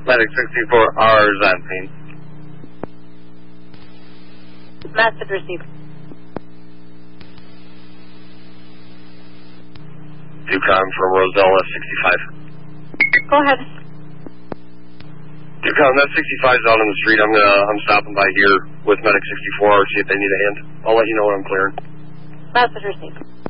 Medic 64R Xanthine. Message received. Ducom from Rosella 65. Go ahead. Ducom, that 65's out on the street. I'm stopping by here with Medic 64, see if they need a hand. I'll let you know when I'm clearing. Message received.